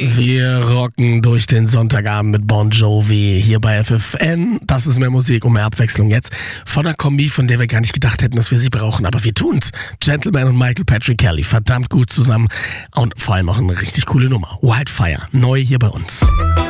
Wir rocken durch den Sonntagabend mit Bon Jovi hier bei FFN. Das ist mehr Musik und mehr Abwechslung jetzt. Von einer Kombi, von der wir gar nicht gedacht hätten, dass wir sie brauchen. Aber wir tun's. Gentleman und Michael Patrick Kelly. Verdammt gut zusammen. Und vor allem auch eine richtig coole Nummer. Wildfire. Neu hier bei uns.